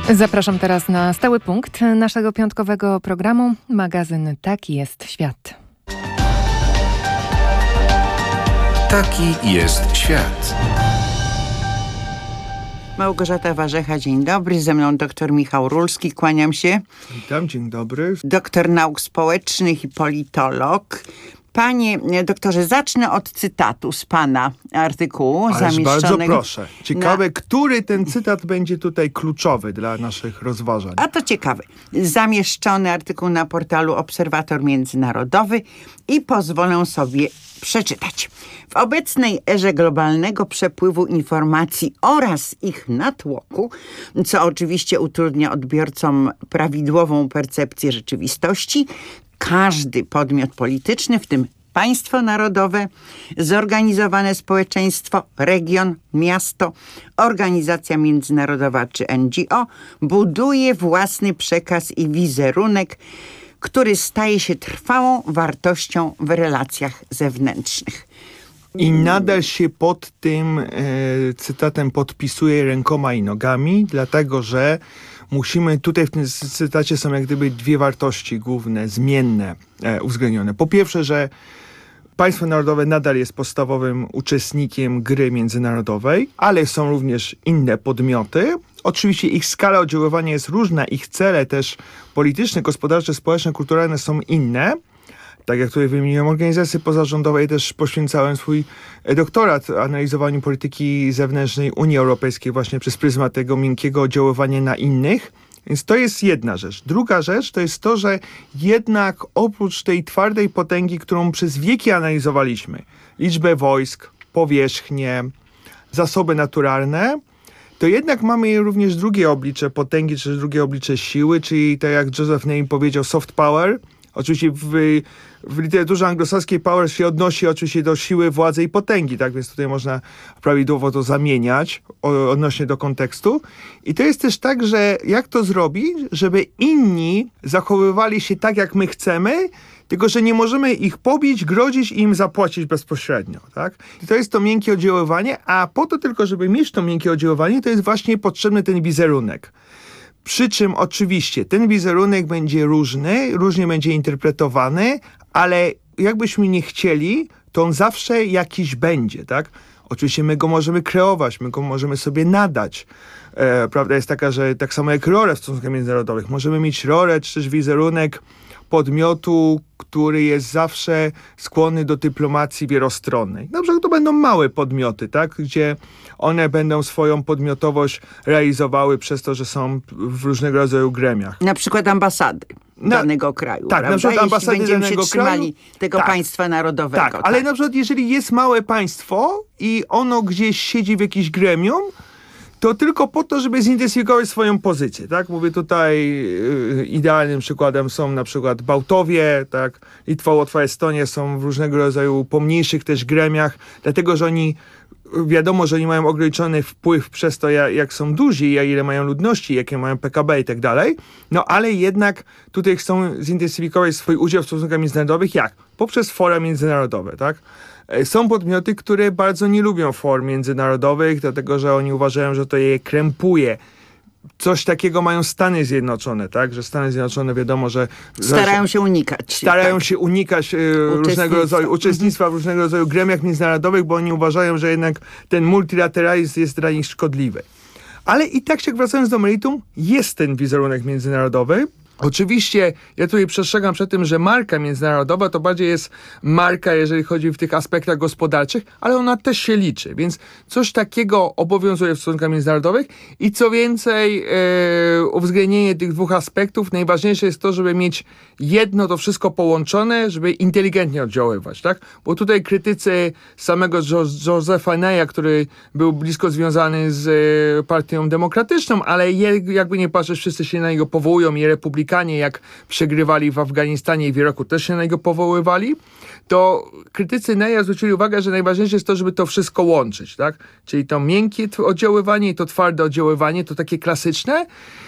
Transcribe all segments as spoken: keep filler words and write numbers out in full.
Zapraszam teraz na stały punkt naszego piątkowego programu. Magazyn Taki jest świat. Taki jest świat. Małgorzata Warzecha, dzień dobry. Ze mną doktor Michał Rulski, kłaniam się. Witam, dzień dobry. Doktor nauk społecznych i politolog. Panie doktorze, zacznę od cytatu z pana artykułu Ależ zamieszczonego. Bardzo proszę. Ciekawe, na... który ten cytat będzie tutaj kluczowy dla naszych rozważań. A to ciekawe. Zamieszczony artykuł na portalu Obserwator Międzynarodowy i pozwolę sobie przeczytać. W obecnej erze globalnego przepływu informacji oraz ich natłoku, co oczywiście utrudnia odbiorcom prawidłową percepcję rzeczywistości, każdy podmiot polityczny, w tym państwo narodowe, zorganizowane społeczeństwo, region, miasto, organizacja międzynarodowa czy N G O buduje własny przekaz i wizerunek, który staje się trwałą wartością w relacjach zewnętrznych. I nadal się pod tym e, cytatem podpisuje rękoma i nogami, dlatego że musimy, tutaj w tym cytacie są jak gdyby dwie wartości główne, zmienne, e, uwzględnione. Po pierwsze, że państwo narodowe nadal jest podstawowym uczestnikiem gry międzynarodowej, ale są również inne podmioty. Oczywiście ich skala oddziaływania jest różna, ich cele też polityczne, gospodarcze, społeczne, kulturalne są inne. Tak jak tutaj wymieniłem, organizacje pozarządowe, też poświęcałem swój doktorat analizowaniu polityki zewnętrznej Unii Europejskiej właśnie przez pryzmat tego miękkiego oddziaływania na innych. Więc to jest jedna rzecz. Druga rzecz to jest to, że jednak oprócz tej twardej potęgi, którą przez wieki analizowaliśmy, liczbę wojsk, powierzchnię, zasoby naturalne, to jednak mamy również drugie oblicze potęgi, czy drugie oblicze siły, czyli tak jak Joseph Neame powiedział, soft power. Oczywiście w, w literaturze anglosaskiej power się odnosi oczywiście do siły, władzy i potęgi, tak? Więc tutaj można prawidłowo to zamieniać o, odnośnie do kontekstu. I to jest też tak, że jak to zrobić, żeby inni zachowywali się tak, jak my chcemy, tylko że nie możemy ich pobić, grozić i im zapłacić bezpośrednio, tak? I to jest to miękkie oddziaływanie, a po to tylko, żeby mieć to miękkie oddziaływanie, to jest właśnie potrzebny ten wizerunek. Przy czym oczywiście ten wizerunek będzie różny, różnie będzie interpretowany, ale jakbyśmy nie chcieli, to on zawsze jakiś będzie, tak? Oczywiście my go możemy kreować, my go możemy sobie nadać. E, prawda jest taka, że tak samo jak rolę w stosunkach międzynarodowych, możemy mieć rolę czy też wizerunek podmiotu, który jest zawsze skłonny do dyplomacji wielostronnej. Na przykład to będą małe podmioty, tak? Gdzie one będą swoją podmiotowość realizowały przez to, że są w różnego rodzaju gremiach. Na przykład ambasady Na, danego kraju. Tak, prawda? na przykład ambasady Jeśli danego będziemy się trzymali kraju, tego tak, państwa narodowego. Tak, ale tak. Na przykład jeżeli jest małe państwo i ono gdzieś siedzi w jakimś gremium, to tylko po to, żeby zintensyfikować swoją pozycję, tak? Mówię tutaj, yy, idealnym przykładem są na przykład Bałtowie, tak? Litwa, Łotwa, Estonia są w różnego rodzaju pomniejszych też gremiach, dlatego, że oni, wiadomo, że oni mają ograniczony wpływ przez to, jak, jak są duzi, jak ile mają ludności, jakie mają P K B i tak dalej, no ale jednak tutaj chcą zintensyfikować swój udział w stosunkach międzynarodowych, jak? Poprzez fora międzynarodowe, tak? Są podmioty, które bardzo nie lubią form międzynarodowych, dlatego że oni uważają, że to je krępuje. Coś takiego mają Stany Zjednoczone, tak? Że Stany Zjednoczone wiadomo, że... Starają się unikać. Starają tak. się unikać y, różnego rodzaju uczestnictwa mm-hmm. w różnego rodzaju gremiach międzynarodowych, bo oni uważają, że jednak ten multilateralizm jest dla nich szkodliwy. Ale i tak się wracając do meritum, jest ten wizerunek międzynarodowy. Oczywiście ja tutaj przestrzegam przed tym, że marka międzynarodowa to bardziej jest marka, jeżeli chodzi w tych aspektach gospodarczych, ale ona też się liczy, więc coś takiego obowiązuje w stosunkach międzynarodowych i co więcej e, uwzględnienie tych dwóch aspektów, najważniejsze jest to, żeby mieć jedno to wszystko połączone, żeby inteligentnie oddziaływać, tak? Bo tutaj krytycy samego jo- Josepha Neya, który był blisko związany z e, Partią Demokratyczną, ale je, jakby nie patrzeć, wszyscy się na niego powołują i republikanie, jak przegrywali w Afganistanie i w Iraku, też się na niego powoływali, to krytycy Neya zwrócili uwagę, że najważniejsze jest to, żeby to wszystko łączyć, tak? Czyli to miękkie oddziaływanie i to twarde oddziaływanie, to takie klasyczne,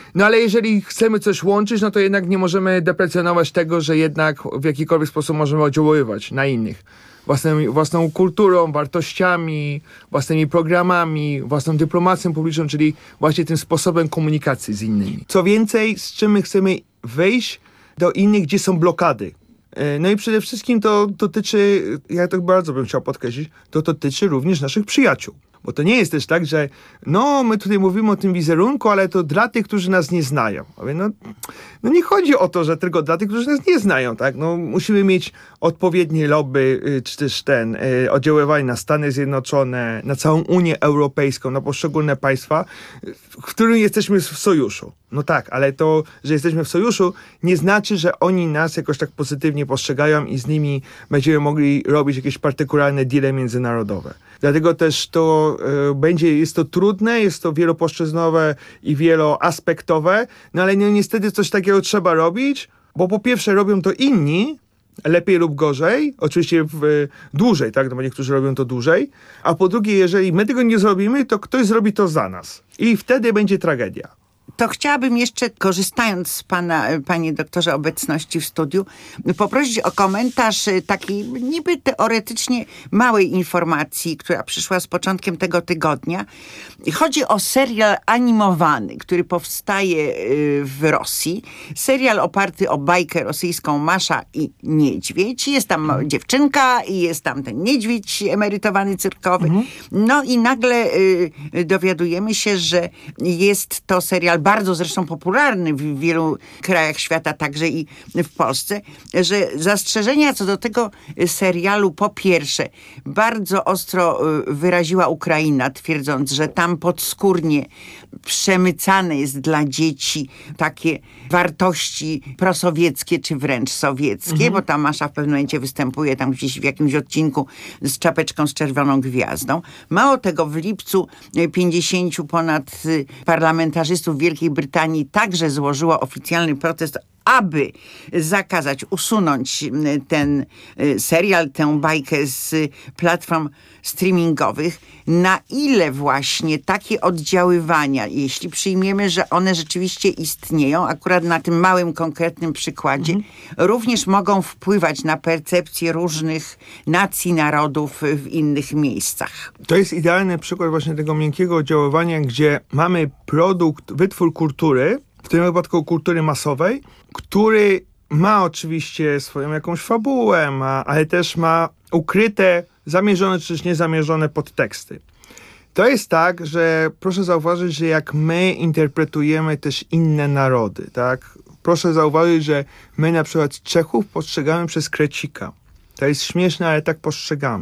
No ale jeżeli chcemy coś łączyć, no to jednak nie możemy deprecjonować tego, że jednak w jakikolwiek sposób możemy oddziaływać na innych. Własną, własną kulturą, wartościami, własnymi programami, własną dyplomacją publiczną, czyli właśnie tym sposobem komunikacji z innymi. Co więcej, z czym my chcemy wejść do innych, gdzie są blokady. No i przede wszystkim to dotyczy, ja to bardzo bym chciał podkreślić, to dotyczy również naszych przyjaciół. Bo to nie jest też tak, że no my tutaj mówimy o tym wizerunku, ale to dla tych, którzy nas nie znają. Mówię, no, no nie chodzi o to, że tylko dla tych, którzy nas nie znają, tak? No musimy mieć odpowiednie lobby, czy też ten, oddziaływanie na Stany Zjednoczone, na całą Unię Europejską, na poszczególne państwa, w którym jesteśmy w sojuszu. No tak, ale to, że jesteśmy w sojuszu, nie znaczy, że oni nas jakoś tak pozytywnie postrzegają i z nimi będziemy mogli robić jakieś partykularne deale międzynarodowe. Dlatego też to y, będzie, jest to trudne, jest to wielopłaszczyznowe i wieloaspektowe, no ale no, niestety coś takiego trzeba robić, bo po pierwsze robią to inni, lepiej lub gorzej, oczywiście w, y, dłużej, tak, no bo niektórzy robią to dłużej, a po drugie, jeżeli my tego nie zrobimy, to ktoś zrobi to za nas i wtedy będzie tragedia. To chciałabym jeszcze, korzystając z pana, panie doktorze, obecności w studiu, poprosić o komentarz takiej niby teoretycznie małej informacji, która przyszła z początkiem tego tygodnia. Chodzi o serial animowany, który powstaje w Rosji. Serial oparty o bajkę rosyjską Masza i Niedźwiedź. Jest tam dziewczynka i jest tam ten niedźwiedź emerytowany cyrkowy. Mhm. No i nagle y, dowiadujemy się, że jest to serial bardzo zresztą popularny w wielu krajach świata, także i w Polsce, że zastrzeżenia co do tego serialu po pierwsze bardzo ostro wyraziła Ukraina, twierdząc, że tam podskórnie przemycane jest dla dzieci takie wartości prosowieckie czy wręcz sowieckie, mhm. bo ta Masza w pewnym momencie występuje tam gdzieś w jakimś odcinku z czapeczką z czerwoną gwiazdą. Mało tego, w lipcu pięćdziesięciu ponad parlamentarzystów Wielkiej Brytanii także złożyło oficjalny protest, aby zakazać, usunąć ten serial, tę bajkę z platform streamingowych. Na ile właśnie takie oddziaływania, jeśli przyjmiemy, że one rzeczywiście istnieją, akurat na tym małym, konkretnym przykładzie, mhm. również mogą wpływać na percepcję różnych nacji, narodów w innych miejscach. To jest idealny przykład właśnie tego miękkiego oddziaływania, gdzie mamy produkt, wytwór kultury, w tym wypadku kultury masowej, który ma oczywiście swoją jakąś fabułę, ma, ale też ma ukryte, zamierzone czy też niezamierzone podteksty. To jest tak, że proszę zauważyć, że jak my interpretujemy też inne narody, tak? Proszę zauważyć, że my na przykład Czechów postrzegamy przez Krecika. To jest śmieszne, ale tak postrzegamy.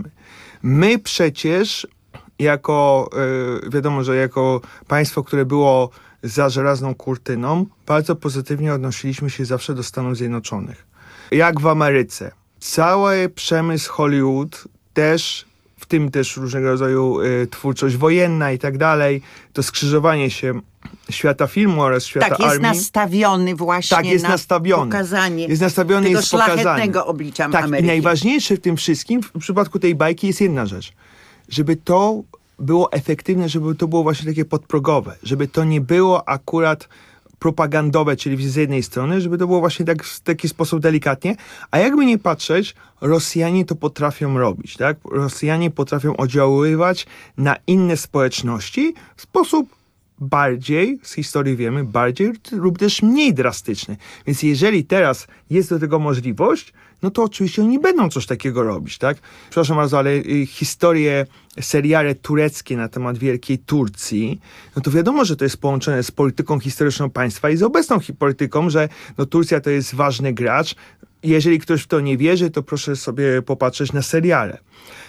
My przecież jako, yy, wiadomo, że jako państwo, które było za żelazną kurtyną, bardzo pozytywnie odnosiliśmy się zawsze do Stanów Zjednoczonych. Jak w Ameryce. Cały przemysł Hollywood też, w tym też różnego rodzaju y, twórczość wojenna i tak dalej, to skrzyżowanie się świata filmu oraz świata tak, jest armii. nastawiony właśnie tak, jest na nastawiony. pokazanie jest nastawiony, tego jest pokazanie. szlachetnego oblicza tak, Ameryki. I najważniejsze w tym wszystkim, w przypadku tej bajki jest jedna rzecz. Żeby to było efektywne, żeby to było właśnie takie podprogowe, żeby to nie było akurat propagandowe, czyli z jednej strony, żeby to było właśnie tak, w taki sposób delikatnie, a jakby nie patrzeć, Rosjanie to potrafią robić, tak? Rosjanie potrafią oddziaływać na inne społeczności w sposób bardziej, z historii wiemy, bardziej lub też mniej drastyczny. Więc jeżeli teraz jest do tego możliwość, no to oczywiście oni będą coś takiego robić, tak? Przepraszam bardzo, ale y, historie, seriale tureckie na temat Wielkiej Turcji, no to wiadomo, że to jest połączone z polityką historyczną państwa i z obecną hi- polityką, że no Turcja to jest ważny gracz. Jeżeli ktoś w to nie wierzy, to proszę sobie popatrzeć na seriale.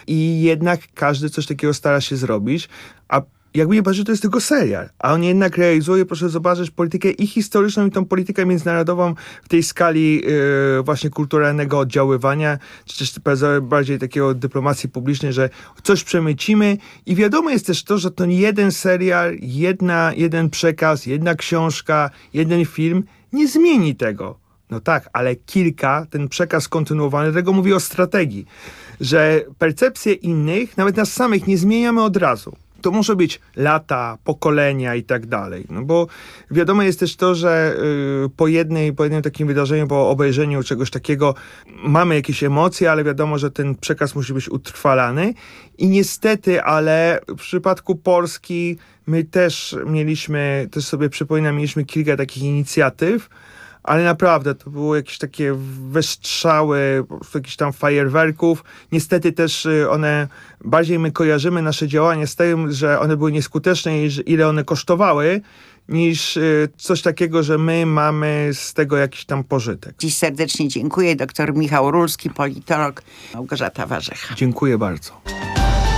I jednak każdy coś takiego stara się zrobić, a jakby nie patrzeć, to jest tylko serial, a on jednak realizuje, proszę zobaczyć, politykę i historyczną, i tą politykę międzynarodową w tej skali yy, właśnie kulturalnego oddziaływania, czy też bardziej takiego dyplomacji publicznej, że coś przemycimy i wiadomo jest też to, że to nie jeden serial, jedna, jeden przekaz, jedna książka, jeden film nie zmieni tego. No tak, ale kilka, ten przekaz kontynuowany, tego mówi o strategii, że percepcje innych, nawet nas samych, nie zmieniamy od razu. to może być lata, pokolenia i tak dalej. No bo wiadomo jest też to, że y, po, jednej, po jednym takim wydarzeniu, po obejrzeniu czegoś takiego mamy jakieś emocje, ale wiadomo, że ten przekaz musi być utrwalany. I niestety, ale w przypadku Polski my też mieliśmy, też sobie przypominam, mieliśmy kilka takich inicjatyw, ale naprawdę to było jakieś takie wystrzały, po prostu jakichś tam fajerwerków. Niestety też one, bardziej my kojarzymy nasze działania z tym, że one były nieskuteczne i ile one kosztowały, niż coś takiego, że my mamy z tego jakiś tam pożytek. Dziś serdecznie dziękuję. Doktor Michał Rulski, politolog, Małgorzata Warzecha. Dziękuję bardzo.